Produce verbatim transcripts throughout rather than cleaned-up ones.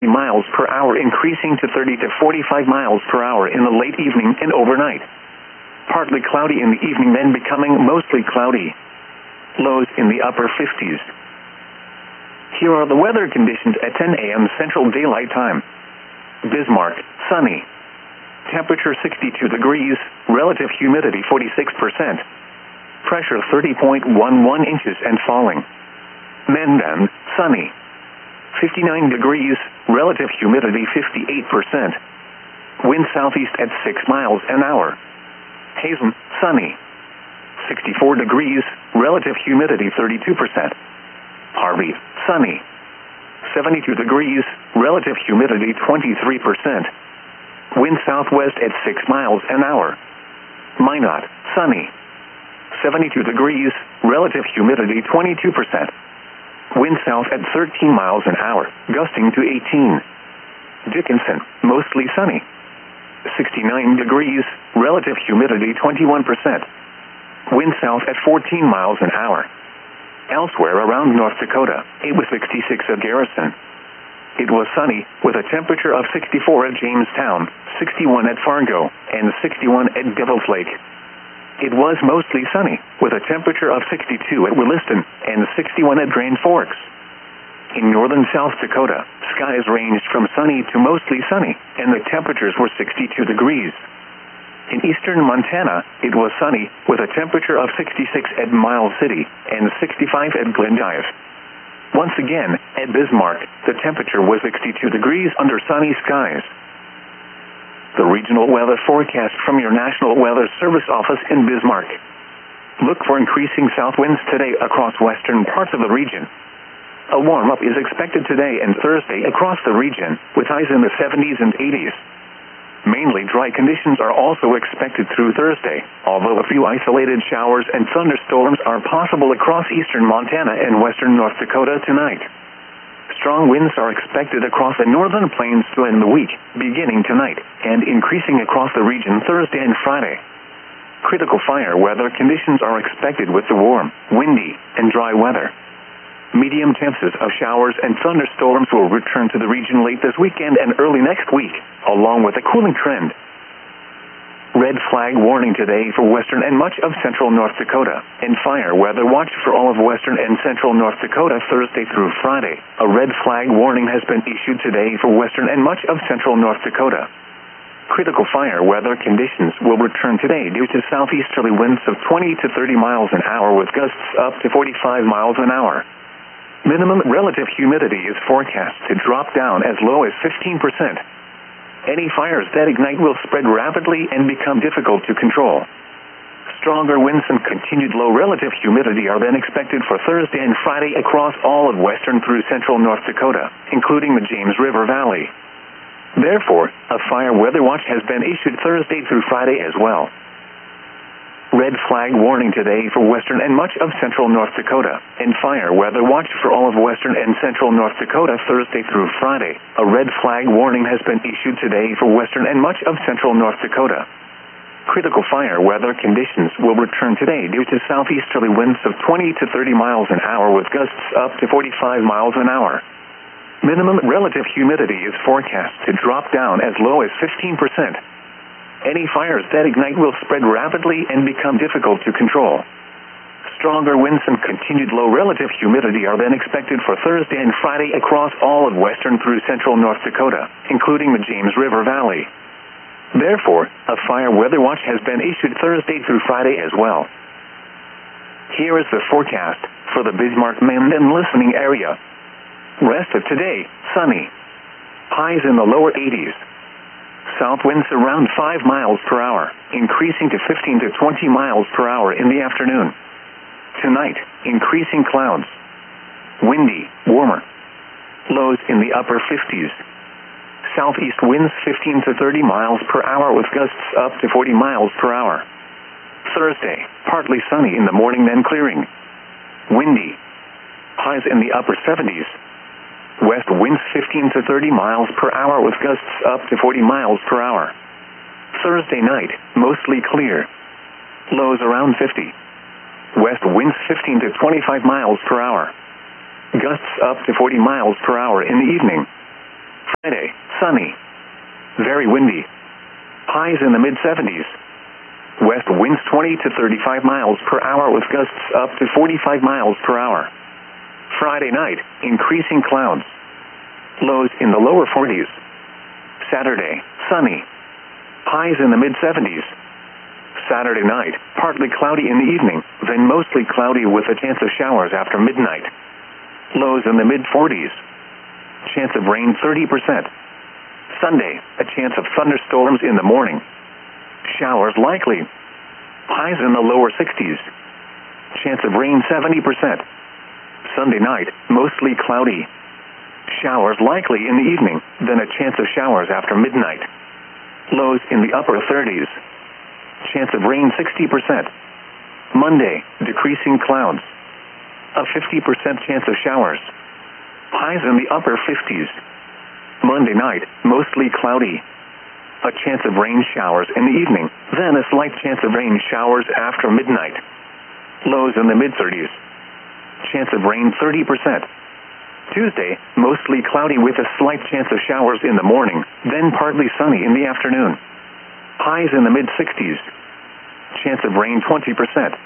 miles per hour, increasing to thirty to forty-five miles per hour in the late evening and overnight. Partly cloudy in the evening, then becoming mostly cloudy. Lows in the upper fifties. Here are the weather conditions at ten a m Central Daylight Time. Bismarck, sunny. Temperature sixty-two degrees, relative humidity forty-six percent. Pressure thirty point one one inches and falling. Mandan, sunny. fifty-nine degrees, relative humidity fifty-eight percent. Wind southeast at six miles an hour. Hazen, sunny. sixty-four degrees, relative humidity thirty-two percent. Harvey, sunny. seventy-two degrees, relative humidity twenty-three percent. Wind southwest at six miles an hour. Minot, sunny. seventy-two degrees, relative humidity twenty-two percent. Wind south at thirteen miles an hour, gusting to eighteen. Dickinson, mostly sunny. sixty-nine degrees, relative humidity twenty-one percent. Wind south at fourteen miles an hour. Elsewhere around North Dakota, it was sixty-six at Garrison. It was sunny, with a temperature of sixty-four at Jamestown, sixty-one at Fargo, and sixty-one at Devil's Lake. It was mostly sunny, with a temperature of sixty-two at Williston, and sixty-one at Grand Forks. In northern South Dakota, skies ranged from sunny to mostly sunny, and the temperatures were sixty-two degrees. In eastern Montana, it was sunny, with a temperature of sixty-six at Miles City, and sixty-five at Glendive. Once again, at Bismarck, the temperature was sixty-two degrees under sunny skies. The regional weather forecast from your National Weather Service office in Bismarck. Look for increasing south winds today across western parts of the region. A warm-up is expected today and Thursday across the region, with highs in the seventies and eighties. Mainly dry conditions are also expected through Thursday, although a few isolated showers and thunderstorms are possible across eastern Montana and western North Dakota tonight. Strong winds are expected across the northern plains to end the week, beginning tonight, and increasing across the region Thursday and Friday. Critical fire weather conditions are expected with the warm, windy, and dry weather. Medium chances of showers and thunderstorms will return to the region late this weekend and early next week, along with a cooling trend. Red flag warning today for western and much of central North Dakota, and fire weather watch for all of western and central North Dakota Thursday through Friday. A red flag warning has been issued today for western and much of central North Dakota. Critical fire weather conditions will return today due to southeasterly winds of twenty to thirty miles an hour with gusts up to forty-five miles an hour. Minimum relative humidity is forecast to drop down as low as fifteen percent. Any fires that ignite will spread rapidly and become difficult to control. Stronger winds and continued low relative humidity are then expected for Thursday and Friday across all of western through central North Dakota, including the James River Valley. Therefore, a fire weather watch has been issued Thursday through Friday as well. Red flag warning today for western and much of central North Dakota, and fire weather watch for all of western and central North Dakota Thursday through Friday. A red flag warning has been issued today for western and much of central North Dakota. Critical fire weather conditions will return today due to southeasterly winds of twenty to thirty miles an hour with gusts up to forty-five miles an hour. Minimum relative humidity is forecast to drop down as low as fifteen percent. Any fires that ignite will spread rapidly and become difficult to control. Stronger winds and continued low relative humidity are then expected for Thursday and Friday across all of western through central North Dakota, including the James River Valley. Therefore, a fire weather watch has been issued Thursday through Friday as well. Here is the forecast for the Bismarck-Mandan listening area. Rest of today, sunny. Highs in the lower eighties. South winds around five miles per hour, increasing to fifteen to twenty miles per hour in the afternoon. Tonight, increasing clouds. Windy, warmer. Lows in the upper fifties. Southeast winds fifteen to thirty miles per hour with gusts up to forty miles per hour. Thursday, partly sunny in the morning then clearing. Windy. Highs in the upper seventies. West winds fifteen to thirty miles per hour with gusts up to forty miles per hour. Thursday night, mostly clear. Lows around fifty. West winds fifteen to twenty-five miles per hour. Gusts up to forty miles per hour in the evening. sunny. Very windy. Highs in the mid seventies. West winds twenty to thirty-five miles per hour with gusts up to forty-five miles per hour. Friday night, increasing clouds. Lows in the lower forties. Saturday, sunny. Highs in the mid seventies. Saturday night, partly cloudy in the evening, then mostly cloudy with a chance of showers after midnight. Lows in the mid forties. Chance of rain thirty percent. Sunday, a chance of thunderstorms in the morning. Showers likely. Highs in the lower sixties. Chance of rain seventy percent. Sunday night, mostly cloudy. Showers likely in the evening, then a chance of showers after midnight. Lows in the upper thirties. Chance of rain sixty percent. Monday, decreasing clouds. A fifty percent chance of showers. Highs in the upper fifties. Monday night, mostly cloudy. A chance of rain showers in the evening, then a slight chance of rain showers after midnight. Lows in the mid thirties. Chance of rain thirty percent. Tuesday, mostly cloudy with a slight chance of showers in the morning, then partly sunny in the afternoon. Highs in the mid sixties. Chance of rain twenty percent.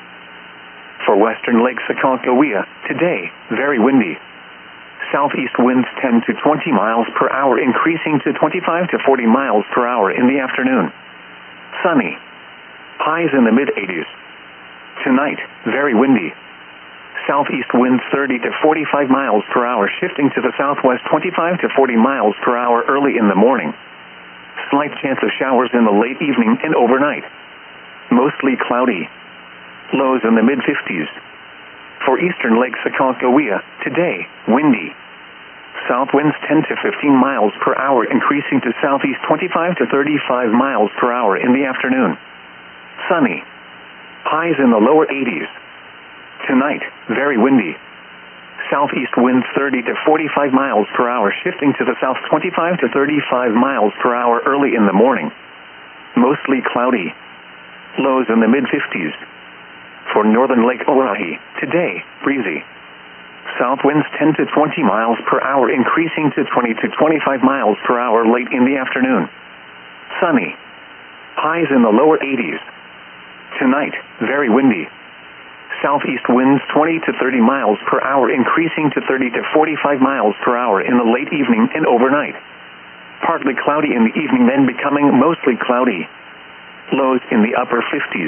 For western Lake Aconcagua, today, very windy. Southeast winds ten to twenty miles per hour, increasing to twenty-five to forty miles per hour in the afternoon. Sunny. Highs in the mid eighties. Tonight, very windy. Southeast winds thirty to forty-five miles per hour, shifting to the southwest twenty-five to forty miles per hour early in the morning. Slight chance of showers in the late evening and overnight. Mostly cloudy. Lows in the mid fifties. For eastern Lake Aconcagua, today, windy. South winds ten to fifteen miles per hour, increasing to southeast twenty-five to thirty-five miles per hour in the afternoon. Sunny. Highs in the lower eighties. Tonight, very windy. Southeast winds thirty to forty-five miles per hour, shifting to the south twenty-five to thirty-five miles per hour early in the morning. Mostly cloudy. Lows in the mid fifties. For northern Lake Oahe, today, breezy. South winds ten to twenty miles per hour, increasing to twenty to twenty-five miles per hour late in the afternoon. Sunny. Highs in the lower eighties. Tonight, very windy. Southeast winds twenty to thirty miles per hour, increasing to thirty to forty-five miles per hour in the late evening and overnight. Partly cloudy in the evening, then becoming mostly cloudy. Lows in the upper fifties.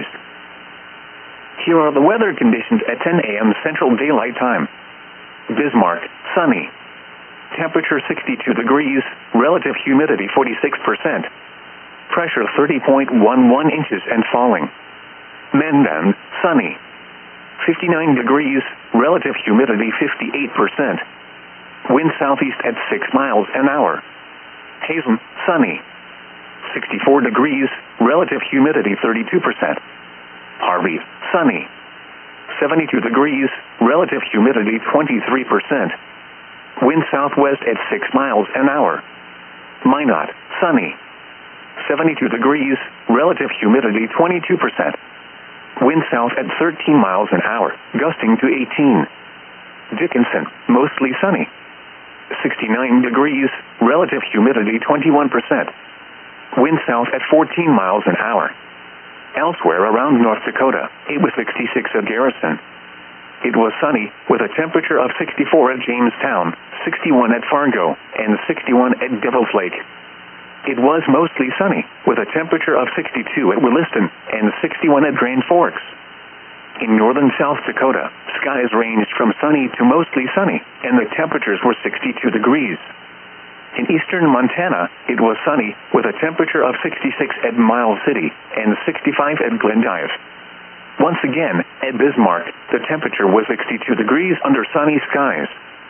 Here are the weather conditions at ten a m Central Daylight Time. Bismarck, sunny. Temperature sixty-two degrees, relative humidity forty-six percent. Pressure thirty point one one inches and falling. Mendon, sunny. fifty-nine degrees, relative humidity fifty-eight percent. Wind southeast at six miles an hour. Hazen, sunny. sixty-four degrees, relative humidity thirty-two percent. Harvey, sunny. seventy-two degrees, relative humidity twenty-three percent. Wind southwest at six miles an hour. Minot, sunny. seventy-two degrees, relative humidity twenty-two percent. Wind south at thirteen miles an hour, gusting to eighteen. Dickinson, mostly sunny. sixty-nine degrees, relative humidity twenty-one percent. Wind south at fourteen miles an hour. Elsewhere around North Dakota, it was sixty-six at Garrison. It was sunny, with a temperature of sixty-four at Jamestown, sixty-one at Fargo, and sixty-one at Devil's Lake. It was mostly sunny, with a temperature of sixty-two at Williston and sixty-one at Grand Forks. In northern South Dakota, skies ranged from sunny to mostly sunny, and the temperatures were sixty-two degrees. In eastern Montana, it was sunny, with a temperature of sixty-six at Miles City and sixty-five at Glendive. Once again, at Bismarck, the temperature was sixty-two degrees under sunny skies.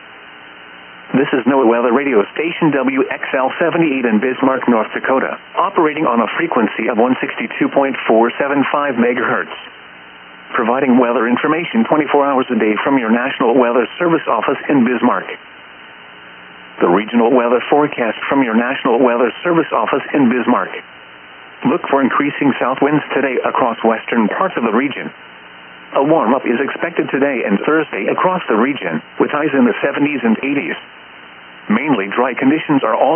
This is NOAA Weather Radio Station W X L seventy-eight in Bismarck, North Dakota, operating on a frequency of one sixty-two point four seven five megahertz. Providing weather information twenty-four hours a day from your National Weather Service office in Bismarck. The regional weather forecast from your National Weather Service office in Bismarck. Look for increasing south winds today across western parts of the region. A warm-up is expected today and Thursday across the region, with highs in the seventies and eighties. Mainly dry conditions are also